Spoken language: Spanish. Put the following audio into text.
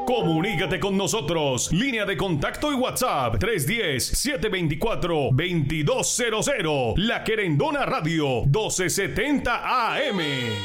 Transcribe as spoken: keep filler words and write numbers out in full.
Comunícate con nosotros. Línea de contacto y WhatsApp tres uno cero, siete dos cuatro, dos dos cero cero. La Querendona Radio doce setenta A M.